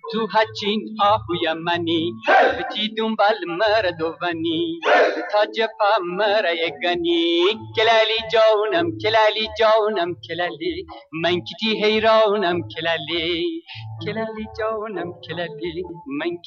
تو هچین آهوی منی بتی دنبال مردوانی تا جفا مرا یگانی کلالی جانم کلالی من کتی حیرانم کلالی جانم کلالی من